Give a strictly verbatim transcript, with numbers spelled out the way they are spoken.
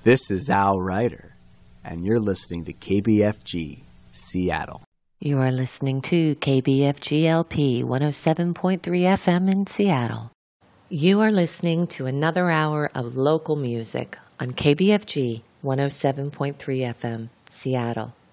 This is Al Ryder, and you're listening to K B F G, Seattle. You are listening to K B F G L P one oh seven point three F M in Seattle. You are listening to another hour of local music on K B F G one oh seven point three F M, Seattle.